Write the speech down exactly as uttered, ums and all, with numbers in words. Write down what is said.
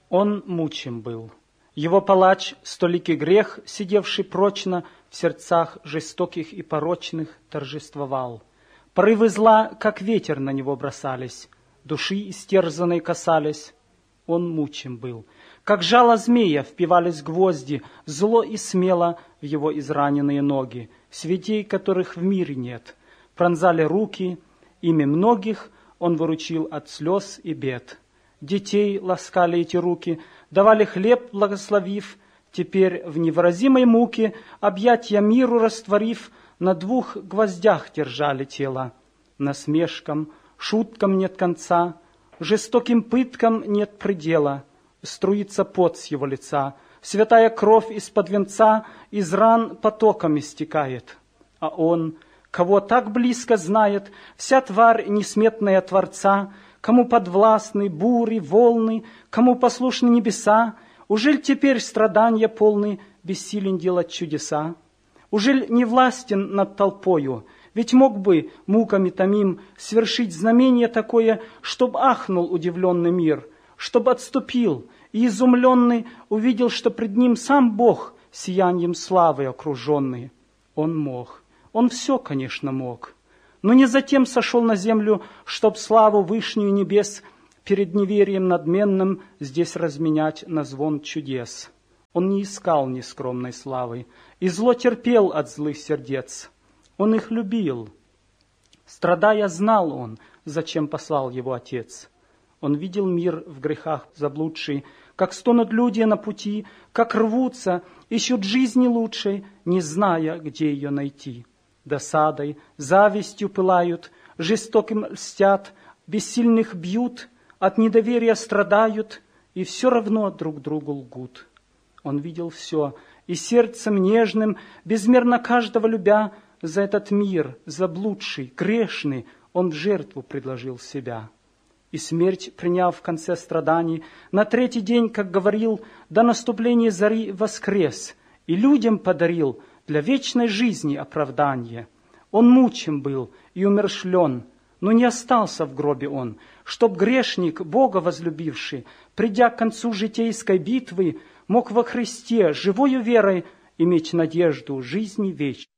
Он мучим был. Его палач, столикий грех, сидевший прочно в сердцах жестоких и порочных, торжествовал. Порывы зла, как ветер, на него бросались, души истерзанной касались. Он мучим был. Как жало змея впивались гвозди, зло и смело в его израненные ноги, святей, которых в мире нет. Пронзали руки, ими многих он выручил от слез и бед. Детей ласкали эти руки, давали хлеб, благословив, теперь в невыразимой муке, объятья миру растворив, на двух гвоздях держали тело. Насмешкам, шуткам нет конца, жестоким пыткам нет предела. Струится пот с его лица, святая кровь из-под венца из ран потоками стекает. А он, кого так близко знает, вся тварь несметная Творца, кому подвластны бури, волны, кому послушны небеса, ужель теперь страдания полны, бессилен делать чудеса? Ужель не властен над толпою? Ведь мог бы, муками томим, свершить знамение такое, чтоб ахнул удивленный мир, чтоб отступил, и изумленный увидел, что пред ним сам Бог, сиянием славы окруженный. Он мог, он все, конечно, мог, но не затем сошел на землю, чтоб славу вышнюю небес перед неверием надменным здесь разменять на звон чудес. Он не искал нескромной славы, и зло терпел от злых сердец. Он их любил. Страдая, знал он, зачем послал его Отец. Он видел мир в грехах заблудший, как стонут люди на пути, как рвутся, ищут жизни лучшей, не зная, где ее найти. Досадой, завистью пылают, жестоким льстят, бессильных бьют, от недоверия страдают и все равно друг другу лгут. Он видел все, и сердцем нежным, безмерно каждого любя, за этот мир, заблудший, грешный, он в жертву предложил себя. И смерть, приняв в конце страданий, на третий день, как говорил, до наступления зари воскрес, и людям подарил для вечной жизни оправдание. Он мучим был и умершлен, но не остался в гробе он, чтоб грешник, Бога возлюбивший, придя к концу житейской битвы, мог во Христе живою верой иметь надежду жизни вечной.